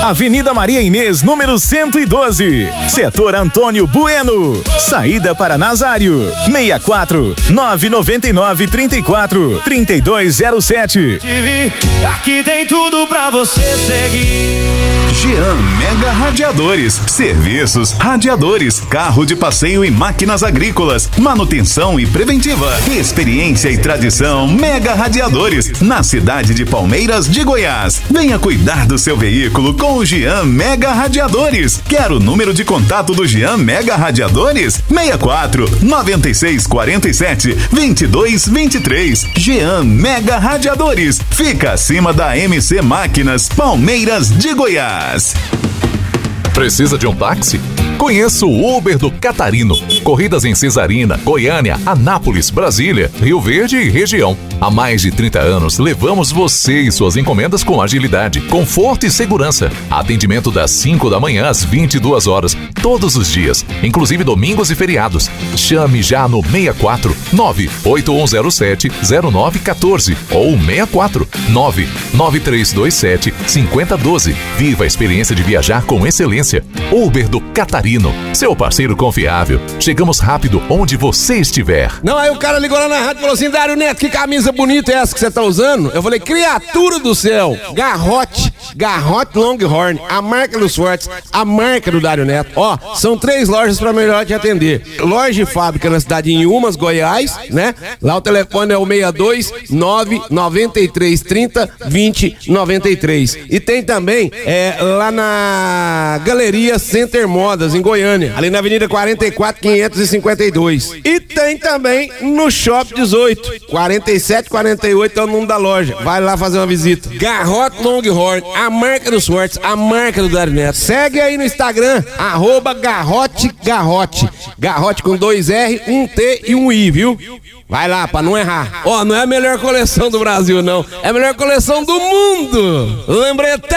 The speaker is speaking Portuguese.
Avenida Maria Inês, número 112, Setor Antônio Bueno, saída para Nazário, 64 999 34 3207. Aqui tem tudo pra você seguir. Jean Mega Radiadores, serviços, radiadores, carro de passeio e máquinas agrícolas, manutenção e preventiva, experiência e tradição. Mega Radiadores, na cidade de Palmeiras de Goiás. Venha cuidar do seu veículo com o Jean Mega Radiadores. Quer o número de contato do Jean Mega Radiadores? 64 96 47 22 23. Jean Mega Radiadores, fica acima da MC Máquinas, Palmeiras de Goiás. Precisa de um táxi? Conheça o Uber do Catarino. Corridas em Cesarina, Goiânia, Anápolis, Brasília, Rio Verde e região. Há mais de 30 anos, levamos você e suas encomendas com agilidade, conforto e segurança. Atendimento das 5 da manhã às 22 horas, todos os dias, inclusive domingos e feriados. Chame já no 64 98107 0914 ou 64 99327 5012. Viva a experiência de viajar com excelência. Uber do Catarino, seu parceiro confiável. Chegamos rápido onde você estiver. Não, aí o cara ligou lá na rádio e falou assim: Dário Neto, que camisa bonita é essa que você tá usando? Eu falei: criatura do céu, Garrote Longhorn, a marca dos fortes, a marca do Dário Neto. Ó, são 3 lojas pra melhor te atender. Loja e fábrica na cidade de Inhumas, Goiás, né? Lá o telefone é o 62 993 30 20 93. E tem também lá na Galeria Center Modas, em Goiânia, ali na Avenida 44 552. E tem também no Shop 18, 47 48 é o número da loja. Vai lá fazer uma visita. Garrote Longhorn, a marca dos fortes, a marca do Dário Neto. Segue aí no Instagram, @Garrote. Garrote com 2 R, 1 T e 1 I, viu? Vai lá, pra não errar. Ó, não é a melhor coleção do Brasil, não. É a melhor coleção do mundo. Lembrei até